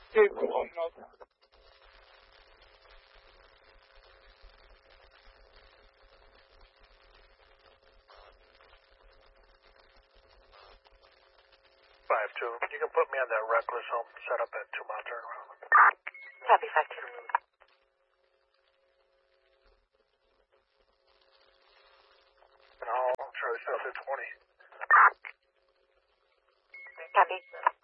5-2. You can put me on that reckless. I'll set up at 2 mile turnaround. Copy, 5-2. And I'll try to set up at 20. Copy.